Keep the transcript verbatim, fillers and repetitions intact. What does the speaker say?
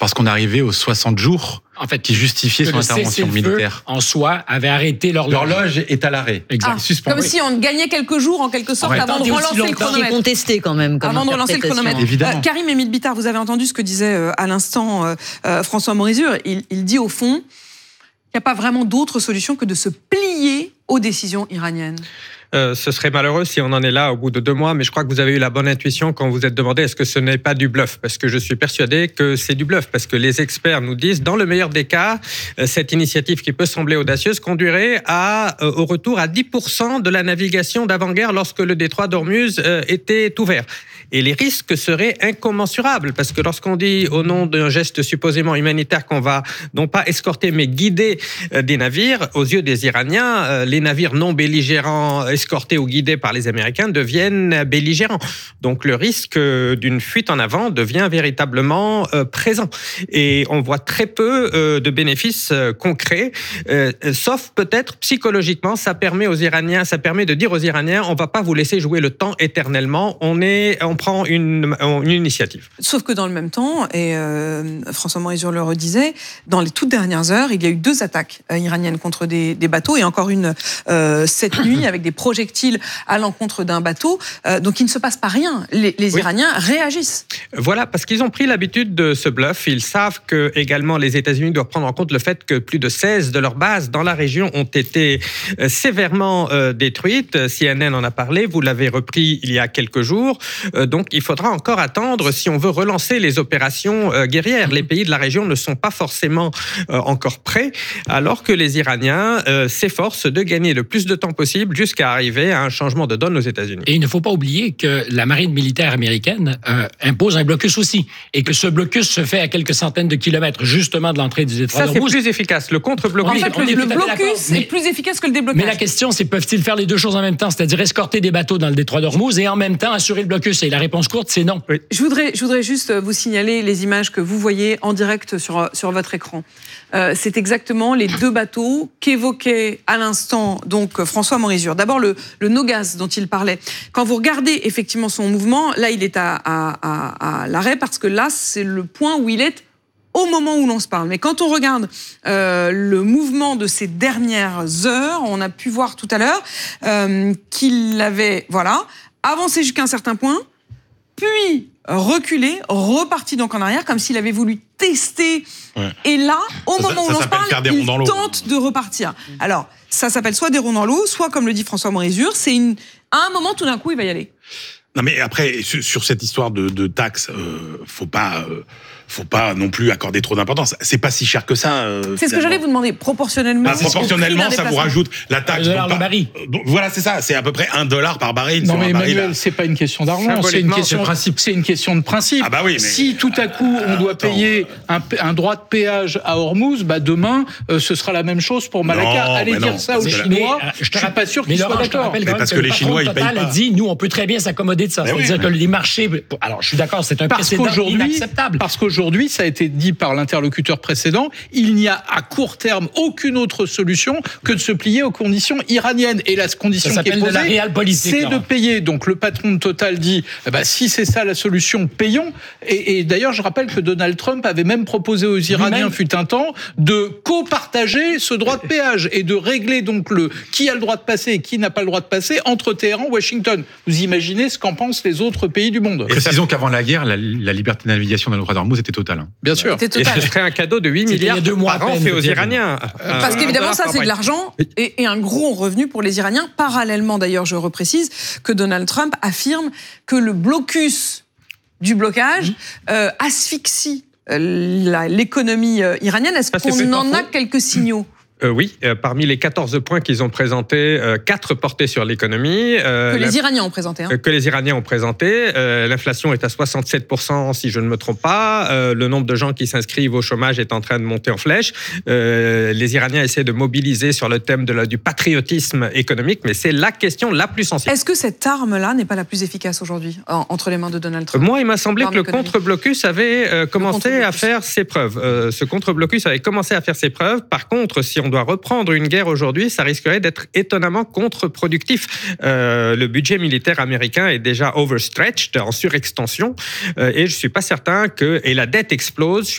Parce qu'on arrivait aux soixante jours en fait, qui justifiaient son intervention militaire. En soi, avait arrêté l'horloge. L'horloge est à l'arrêt. Exact. Ah, comme oui. si on gagnait quelques jours en quelque sorte avant de relancer le chronomètre. C'est contesté quand même. Comme avant de relancer le chronomètre. Évidemment. Euh, Karim Émile Bittard, vous avez entendu ce que disait euh, à l'instant euh, euh, François Morizur. Il, il dit au fond qu'il n'y a pas vraiment d'autre solution que de se plier aux décisions iraniennes. Euh, ce serait malheureux si on en est là au bout de deux mois, mais je crois que vous avez eu la bonne intuition quand vous êtes demandé est-ce que ce n'est pas du bluff, parce que je suis persuadé que c'est du bluff, parce que les experts nous disent, dans le meilleur des cas, euh, cette initiative qui peut sembler audacieuse conduirait à, euh, au retour à dix pour cent de la navigation d'avant-guerre lorsque le détroit d'Ormuz euh, était ouvert. Et les risques seraient incommensurables, parce que lorsqu'on dit au nom d'un geste supposément humanitaire qu'on va non pas escorter mais guider euh, des navires, aux yeux des Iraniens, euh, les navires non belligérants escortés ou guidés par les Américains deviennent belligérants. Donc le risque d'une fuite en avant devient véritablement euh, présent. Et on voit très peu euh, de bénéfices euh, concrets, euh, sauf peut-être psychologiquement, ça permet aux Iraniens, ça permet de dire aux Iraniens, on va pas vous laisser jouer le temps éternellement, on est, on prend une, une initiative. Sauf que dans le même temps, et euh, François Morizur le redisait, dans les toutes dernières heures, il y a eu deux attaques euh, iraniennes contre des, des bateaux, et encore une euh, cette nuit avec des projectiles à l'encontre d'un bateau. Euh, donc il ne se passe pas rien. Les, les oui. Iraniens réagissent. Voilà, parce qu'ils ont pris l'habitude de ce bluff. Ils savent que également les États-Unis doivent prendre en compte le fait que plus de seize de leurs bases dans la région ont été euh, sévèrement euh, détruites. C N N en a parlé, vous l'avez repris il y a quelques jours. Euh, donc il faudra encore attendre si on veut relancer les opérations euh, guerrières. Les pays de la région ne sont pas forcément euh, encore prêts, alors que les Iraniens euh, s'efforcent de gagner le plus de temps possible jusqu'à arriver à un changement de donne aux États-Unis. Et il ne faut pas oublier que la marine militaire américaine euh, impose un blocus aussi, et que ce blocus se fait à quelques centaines de kilomètres justement de l'entrée du détroit d'Ormuz. Ça, c'est plus efficace. Le contre-blocus... En fait, le, le blocus est plus efficace que le déblocage. Mais la question, c'est peuvent-ils faire les deux choses en même temps, c'est-à-dire escorter des bateaux dans le détroit d'Ormuz et en même temps assurer le blocus? Et la réponse courte, c'est non. Oui. Je voudrais, je voudrais juste vous signaler les images que vous voyez en direct sur, sur votre écran. Euh, c'est exactement les deux bateaux qu'évoquait à l'instant donc François Morizur. D'abord le, le Nogaz dont il parlait. Quand vous regardez effectivement son mouvement, là il est à, à, à, à l'arrêt parce que là c'est le point où il est au moment où l'on se parle. Mais quand on regarde euh, le mouvement de ces dernières heures, on a pu voir tout à l'heure euh, qu'il avait voilà avancé jusqu'à un certain point, puis reculé, reparti donc en arrière, comme s'il avait voulu tester. Ouais. Et là, au ça, moment ça, où l'on se parle, il tente de repartir. Alors, ça s'appelle soit des ronds dans l'eau, soit, comme le dit François Morizur, c'est une... à un moment, tout d'un coup, il va y aller. Non, mais après, sur cette histoire de, de taxes, euh, faut pas... Euh... faut pas non plus accorder trop d'importance. C'est pas si cher que ça. Euh, c'est ce que j'allais vous demander. Proportionnellement, bah, proportionnellement, ça vous rajoute la taxe. Un dollar par baril. Voilà, c'est ça. C'est à peu près un dollar par baril. Non, mais Emmanuel, baril, c'est pas une question d'argent. C'est une question de principe. C'est une question de principe. Ah bah oui. Mais... Si tout à coup on doit attends, payer un, un droit de péage à Hormuz, bah demain euh, ce sera la même chose pour Malacca. Non, Allez dire non, ça aux Chinois. Mais, euh, je, je suis pas sûr qu'ils soient d'accord. Mais parce que, que les Chinois ils payent pas. A dit, nous, on peut très bien s'accommoder de ça. C'est-à-dire que les marchés. Alors, je suis d'accord, c'est un précédent inacceptable. Parce qu'aujourd'hui, ça a été dit par l'interlocuteur précédent, il n'y a à court terme aucune autre solution que de se plier aux conditions iraniennes. Et la condition qui est posée, c'est de payer. Donc le patron de Total dit, bah, si c'est ça la solution, payons. Et, et d'ailleurs, je rappelle que Donald Trump avait même proposé aux Iraniens, fut un temps, de copartager ce droit de péage et de régler donc le qui a le droit de passer et qui n'a pas le droit de passer entre Téhéran et Washington. Vous imaginez ce qu'en pensent les autres pays du monde. Et précisons qu'avant la guerre, la, la liberté de navigation dans le détroit d'Ormuz était totale. Hein. Bien sûr. Et ce serait un cadeau de huit milliards par an fait aux Iraniens. Parce qu'évidemment, ça, c'est de l'argent et, et un gros revenu pour les Iraniens. Parallèlement, d'ailleurs, je reprécise que Donald Trump affirme que le blocus du blocage mmh. euh, asphyxie euh, la, l'économie euh, iranienne. Est-ce Parce qu'on en a quelques signaux ? Euh, oui, euh, parmi les quatorze points qu'ils ont présentés, euh, quatre portaient sur l'économie. Euh, que les Iraniens ont présenté. Hein. Euh, que les Iraniens ont présenté. Euh, l'inflation est à soixante-sept pour cent, si je ne me trompe pas. Euh, le nombre de gens qui s'inscrivent au chômage est en train de monter en flèche. Euh, les Iraniens essaient de mobiliser sur le thème de la, du patriotisme économique, mais c'est la question la plus sensible. Est-ce que cette arme-là n'est pas la plus efficace aujourd'hui, en, entre les mains de Donald Trump ? Moi, il m'a semblé que le contre-blocus avait euh, commencé à faire ses preuves. Euh, ce contre-blocus avait commencé à faire ses preuves. Par contre, si on doit reprendre une guerre aujourd'hui, ça risquerait d'être étonnamment contre-productif. Euh, le budget militaire américain est déjà overstretched, en surextension, euh, et je suis pas certain que... Et la dette explose.